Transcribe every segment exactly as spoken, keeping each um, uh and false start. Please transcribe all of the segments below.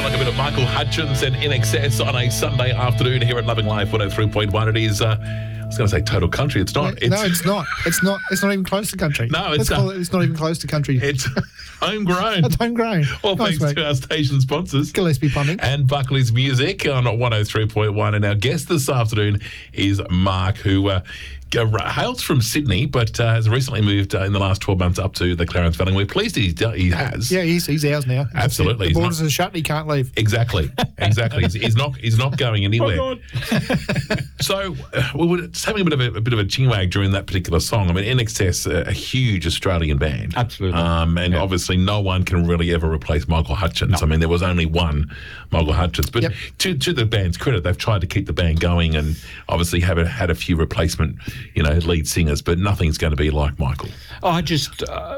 like a bit of Michael Hutchence and I N X S on a Sunday afternoon here at Loving Life one oh three point one. It is, uh, I was going to say total country. It's not. It's, no, it's not. It's not. It's not even close to country. No, it's Let's call not. it, it's not even close to country. It's homegrown. It's homegrown. All Nice, thanks mate. to our station sponsors. Gillespie Plumbing. And Buckley's Music on one oh three point one. And our guest this afternoon is Mark, who uh, hails from Sydney, but uh, has recently moved uh, in the last twelve months up to the Clarence Valley. We're pleased he, he has. Yeah, he's he's ours now. Absolutely. The He's borders not- are shut. He can't leave. Exactly, exactly. he's, he's not. He's not going anywhere. Oh, So uh, we were just having a bit of a, a bit of a chinwag during that particular song. I mean, I N X S, a, a huge Australian band, Absolutely. um, and Yeah. obviously no one can really ever replace Michael Hutchence. I mean, there was only one Michael Hutchence, but Yep. to to the band's credit, they've tried to keep the band going, and obviously have a, had a few replacement, you know, lead singers, but nothing's going to be like Michael. I just, uh,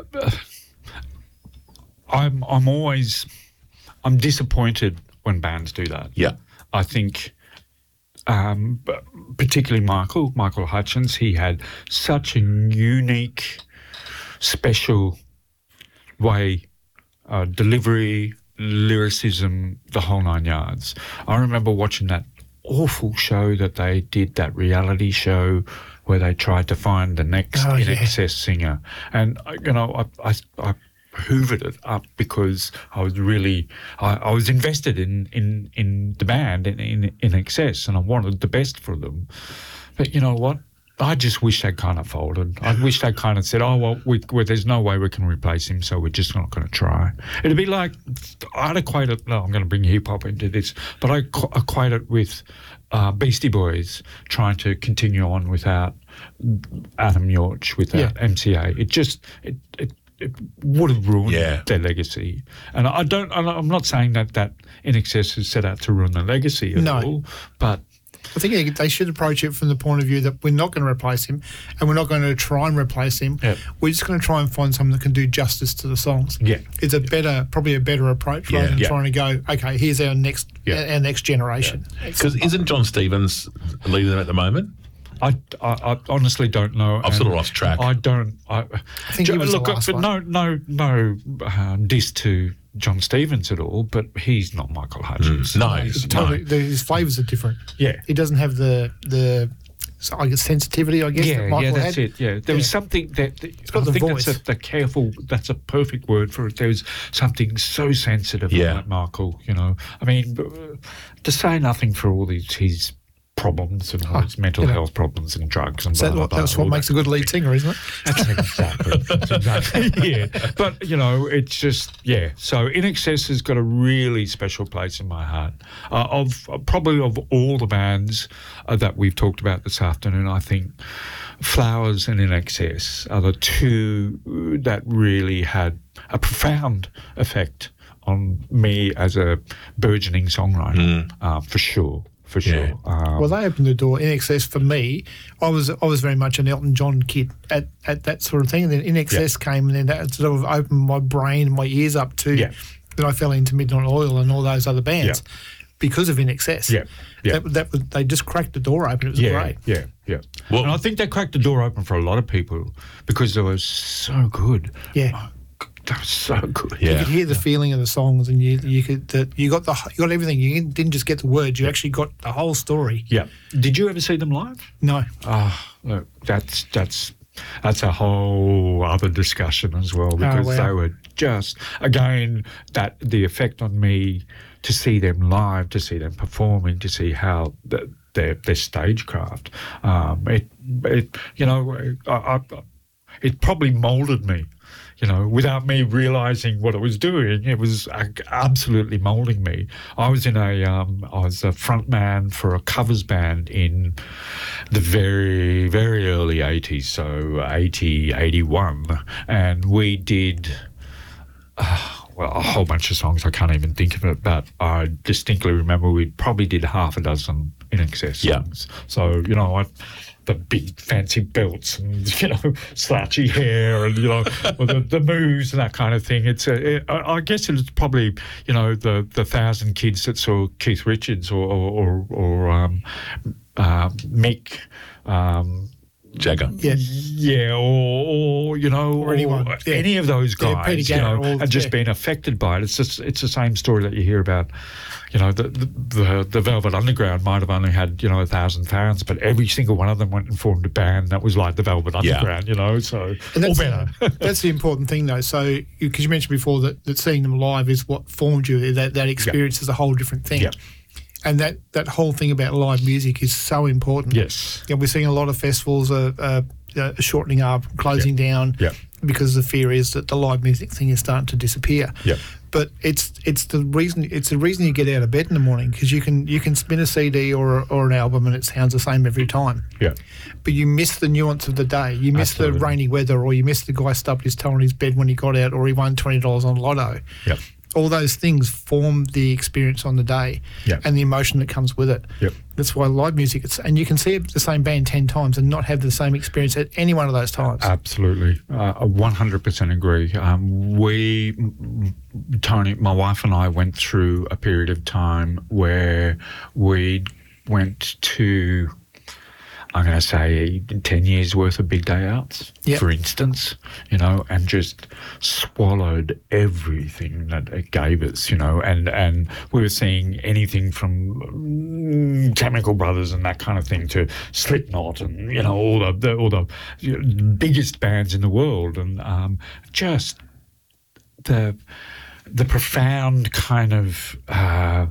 I'm, I'm always, I'm disappointed when bands do that. Yeah, I think, um, b- particularly Michael, Michael Hutchence, he had such a unique, special way, uh, delivery, lyricism, the whole nine yards. I remember watching that awful show that they did, that reality show where they tried to find the next Oh, I N yeah. X S singer. And, uh, you know, I, I, I hoovered it up because I was really, I, I was invested in, in, in the band, in, in, in Excess, and I wanted the best for them. But you know what? I just wish they kind of folded. I wish they kind of said, oh, well, we, well, there's no way we can replace him, so we're just not going to try. It'd be like, I'd equate it, no, I'm going to bring hip-hop into this, but I qu- equate it with uh, Beastie Boys trying to continue on without Adam Yorch, without Yeah. M C A. It just, it, it, it would have ruined Yeah. their legacy. And I don't, I'm not saying that that I N X S is set out to ruin the legacy at No. all, but I think they should approach it from the point of view that we're not going to replace him, and we're not going to try and replace him. Yep. We're just going to try and find someone that can do justice to the songs. Yeah. It's a better, probably a better approach Yeah. rather than Yeah. trying to go, okay, here's our next, Yeah. our next generation. because isn't John Stevens leading them at the moment? I, I, I honestly don't know. I've sort of and lost track. I don't. I, I think he was the look, last but one. no, no, no uh, diss to John Stevens at all, but he's not Michael Hutchence. Mm, no. It's He's- totally, the, his flavours are different. Yeah. He doesn't have the the so I guess sensitivity. I guess that Yeah, Michael yeah, that's had. it. Yeah, there was something that, that got I the think voice. that's a, the careful. That's a perfect word for it. There was something so sensitive Yeah. about Michael. You know, I mean, uh, to say nothing for all these his problems and all his mental you know. health problems and drugs and So blah, blah, that, blah, that's what all makes a good lead singer, isn't it? That's exactly. That's exactly. Yeah. But, you know, it's just, yeah. So I N X S has got a really special place in my heart. Uh, of uh, probably of all the bands uh, that we've talked about this afternoon, I think Flowers and I N X S are the two that really had a profound effect on me as a burgeoning songwriter, uh, for sure. For sure. Yeah. Um, Well, they opened the door. I N X S for me, I was I was very much an Elton John kid at, at that sort of thing. And then I N X S came, and then that sort of opened my brain and my ears up to. Yeah. Then I fell into Midnight Oil and all those other bands Yeah. because of I N X S. Yeah. Yeah. That, that was, they just cracked the door open. It was yeah, great. Yeah, yeah. Well- and I think they cracked the door open for a lot of people because they were so good. Yeah. Oh, they were so good. Yeah. You could hear the feeling of the songs, and you you could the, you got the you got everything. You didn't just get the words; you actually got the whole story. Yeah. Did you ever see them live? No, Ah, look, that's that's that's a whole other discussion as well because wow. they were just again that the effect on me to see them live, to see them performing, to see how the, their their stagecraft. Um, it it you know I, I, it probably moulded me. You know, without me realising what it was doing, it was uh, absolutely moulding me. I was in a, um, I was a front man for a covers band in the very, very early eighties, so eighty, eighty-one, and we did, uh, well, a whole bunch of songs. I can't even think of it, but I distinctly remember we probably did half a dozen I N X S Yeah. songs. So, you know, I... the big fancy belts and, you know, slouchy hair and, you know, or the, the moves and that kind of thing. It's a, it, I I guess it's probably, you know, the, the thousand kids that saw Keith Richards or, or, or, or um, uh, Mick, um, Jagger. Yeah. Yeah, or, or you know, Or anyone, or yeah. any of those Yeah, guys, Peter you know, Garrett, all- and just yeah. being affected by it. It's just it's the same story that you hear about, you know, the the, the, the Velvet Underground might have only had, you know, a thousand fans, but every single one of them went and formed a band that was like the Velvet Yeah. Underground, you know, so And or that's, better. that's the important thing, though. So, because you mentioned before that, that seeing them live is what formed you. That that experience is a whole different thing. Yeah. And that, that whole thing about live music is so important. Yes. Yeah, we're seeing a lot of festivals are, are, are shortening up, closing down, Yeah. because the fear is that the live music thing is starting to disappear. Yeah. But it's it's the reason it's the reason you get out of bed in the morning, because you can you can spin a C D or or an album and it sounds the same every time. Yeah. But you miss the nuance of the day. You miss Absolutely. the rainy weather, or you miss the guy stubbed his toe on his bed when he got out, or he won twenty dollars on Lotto. Yep. All those things form the experience on the day, Yep. and the emotion that comes with it. Yep. That's why live music, it's, and you can see the same band ten times and not have the same experience at any one of those times. Absolutely. Uh, I one hundred percent agree. Um, we, Tony, my wife and I went through a period of time where we went to, I'm going to say, ten years worth of big day outs, Yep. for instance, you know, and just swallowed everything that it gave us, you know, and, and we were seeing anything from mm, Chemical Brothers and that kind of thing to Slipknot and, you know, all the, the all the you know, biggest bands in the world, and um, just the the profound kind of uh,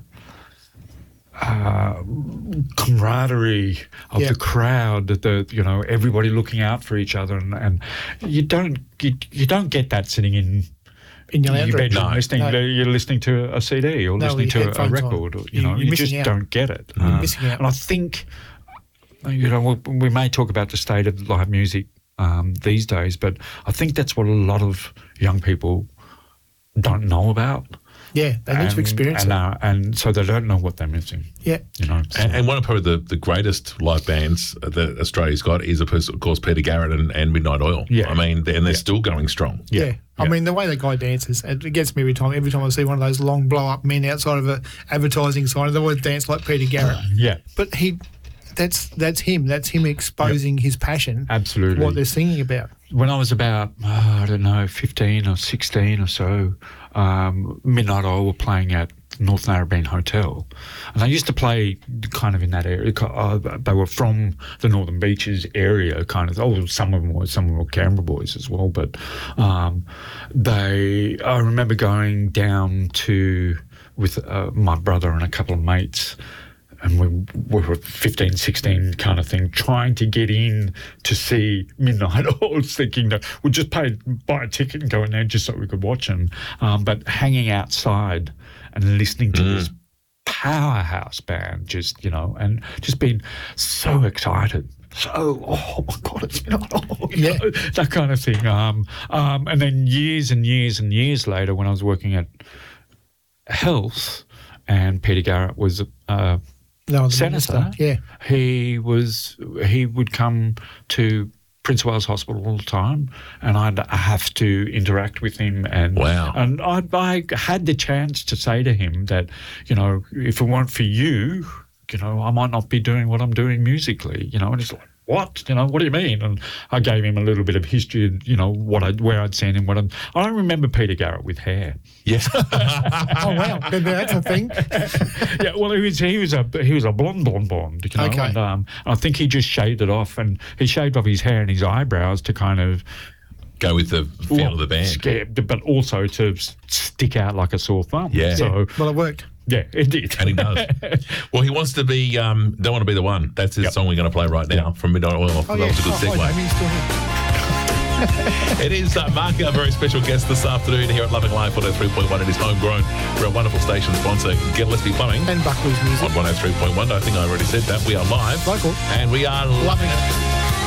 uh, camaraderie of Yeah. the crowd, that the you know everybody looking out for each other, and, and you don't you, you don't get that sitting in In your lounge your room. bedroom No. listening. No. You're listening to a C D or No, listening with to a, a headphones on. record. Or, you, You- know, you're you missing just out. don't get it. You're Um, missing out. And I think you know we, we may talk about the state of live music um, these days, but I think that's what a lot of young people don't know about. Yeah, they need and, to experience and, it. uh, and so they don't know what they're missing. Yeah. You know, so- And, and one of probably the, the greatest live bands that Australia's got is, of course, of course Peter Garrett and, and Midnight Oil. Yeah. I mean, and they're Yeah. still going strong. Yeah. Yeah. I Yeah. mean, the way the guy dances, it gets me every time. Every time I see one of those long blow-up men outside of a advertising sign, they always dance like Peter Garrett. yeah, But he, that's that's him. That's him exposing his passion. absolutely. What they're singing about. When I was about, oh, I don't know, fifteen or sixteen or so, um, Midnight Oil were playing at North Narrabeen Hotel. And they used to play kind of in that area. Uh, they were from the Northern Beaches area, kind of. Oh, some of them were, some of them were Canberra boys as well. But um, they, I remember going down to, with uh, my brother and a couple of mates, and we, we were fifteen, sixteen kind of thing, trying to get in to see Midnight Oil, thinking that we'd just pay, buy a ticket and go in there just so we could watch them. Um, but hanging outside and listening to this powerhouse band, just, you know, and just being so excited. So, oh my God, it's Midnight Oil, you Yeah. know, that kind of thing. Um, um, and then years and years and years later, when I was working at Health, and Peter Garrett was uh, No, the Senator. minister. Yeah. he was he would come to Prince of Wales Hospital all the time, and I'd have to interact with him. And Wow. and I, I had the chance to say to him that, you know, if it weren't for you, you know, I might not be doing what I'm doing musically. You know, and he's like, what? You know, what do you mean? And I gave him a little bit of history, you know, what I where I'd seen him. What I'm, I don't remember Peter Garrett with hair. Yes. Oh wow, maybe that's a thing. Yeah, well, he was he was a he was a blonde blonde blonde, you know, Okay. and um, I think he just shaved it off, and he shaved off his hair and his eyebrows to kind of Go with the feel of the band. scare, but also to s- stick out like a sore thumb. Yeah. So Well, it worked. yeah, it did. And he does. Well, he wants to be, um, don't want to be the one. That's his Yep. song we're going to play right now from Midnight Oil. Oh that yeah. was a good Oh, segue. hi, Jamie, still here. It is uh, Mark, our very special guest this afternoon here at Loving Life one oh three point one. It is homegrown. We're a wonderful station sponsor, Get Gillespie Plumbing. And Buckley's music. On one oh three point one. I think I already said that. We are live. Local. And we are Loving it.